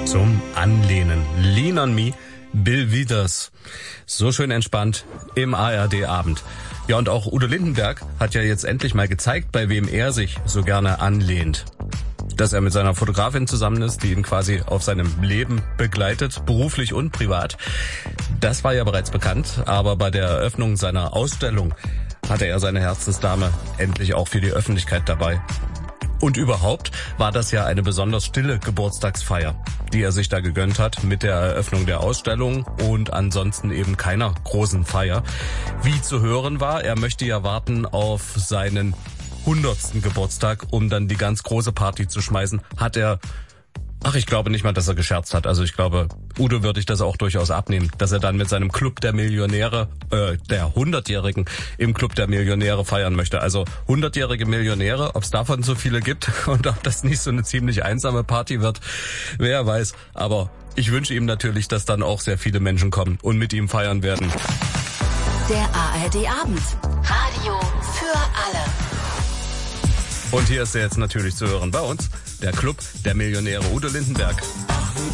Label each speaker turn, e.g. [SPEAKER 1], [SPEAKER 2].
[SPEAKER 1] zum Anlehnen. Lean on Me, Bill Withers. So schön entspannt im ARD-Abend. Ja, und auch Udo Lindenberg hat ja jetzt endlich mal gezeigt, bei wem er sich so gerne anlehnt. Dass er mit seiner Fotografin zusammen ist, die ihn quasi auf seinem Leben begleitet, beruflich und privat. Das war ja bereits bekannt, aber bei der Eröffnung seiner Ausstellung hatte er seine Herzensdame endlich auch für die Öffentlichkeit dabei. Und überhaupt war das ja eine besonders stille Geburtstagsfeier, die er sich da gegönnt hat mit der Eröffnung der Ausstellung und ansonsten eben keiner großen Feier. Wie zu hören war, er möchte ja warten auf seinen 100. Geburtstag, um dann die ganz große Party zu schmeißen. Ich glaube nicht mal, dass er gescherzt hat. Also ich glaube, Udo würde ich das auch durchaus abnehmen, dass er dann mit seinem Club der Millionäre, der 100-Jährigen im Club der Millionäre feiern möchte. Also 100-jährige Millionäre, ob es davon so viele gibt und ob das nicht so eine ziemlich einsame Party wird, wer weiß. Aber ich wünsche ihm natürlich, dass dann auch sehr viele Menschen kommen und mit ihm feiern werden.
[SPEAKER 2] Der ARD-Abend. Radio für alle.
[SPEAKER 1] Und hier ist er jetzt natürlich zu hören bei uns, der Club der Millionäre, Udo Lindenberg.